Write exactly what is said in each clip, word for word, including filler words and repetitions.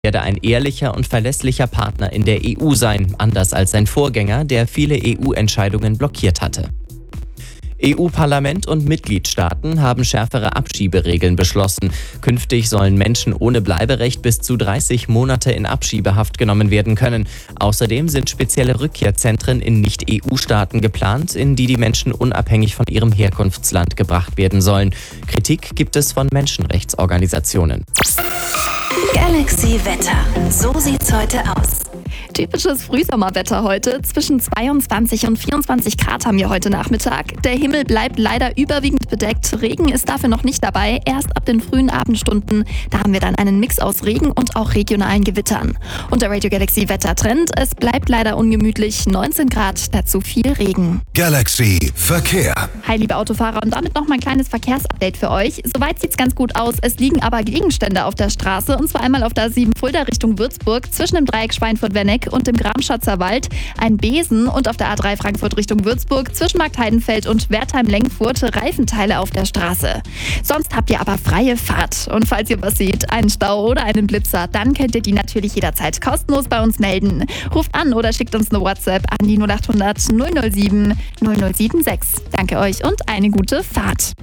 werde ein ehrlicher und verlässlicher Partner in der E U sein, anders als sein Vorgänger, der viele E U-Entscheidungen blockiert hatte. E U-Parlament und Mitgliedstaaten haben schärfere Abschieberegeln beschlossen. Künftig sollen Menschen ohne Bleiberecht bis zu dreißig Monate in Abschiebehaft genommen werden können. Außerdem sind spezielle Rückkehrzentren in Nicht-E U-Staaten geplant, in die die Menschen unabhängig von ihrem Herkunftsland gebracht werden sollen. Kritik gibt es von Menschenrechtsorganisationen. Galaxy Wetter. So sieht's heute aus. Typisches Frühsommerwetter heute. Zwischen zweiundzwanzig und vierundzwanzig Grad haben wir heute Nachmittag. Der Himmel bleibt leider überwiegend bedeckt. Regen ist dafür noch nicht dabei. Erst ab den frühen Abendstunden. Da haben wir dann einen Mix aus Regen und auch regionalen Gewittern. Und der Radio Galaxy Wettertrend. Es bleibt leider ungemütlich. neunzehn Grad, dazu viel Regen. Galaxy Verkehr. Hi liebe Autofahrer, und damit noch mal ein kleines Verkehrsupdate für euch. Soweit sieht's ganz gut aus. Es liegen aber Gegenstände auf der Straße. Und zwar einmal auf der A sieben Fulda Richtung Würzburg zwischen dem Dreieck Schweinfurt-Wenneck und dem Gramschatzer Wald, ein Besen, und auf der A drei Frankfurt Richtung Würzburg zwischen Marktheidenfeld und Wertheim-Lengfurt Reifenteile auf der Straße. Sonst habt ihr aber freie Fahrt. Und falls ihr was seht, einen Stau oder einen Blitzer, dann könnt ihr die natürlich jederzeit kostenlos bei uns melden. Ruft an oder schickt uns eine WhatsApp an die null acht hundert null null sieben null null sieben sechs. Danke euch und eine gute Fahrt.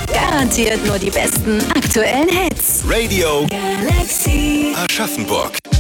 Garantiert nur die besten aktuellen Hits. Radio Galaxy. Aschaffenburg.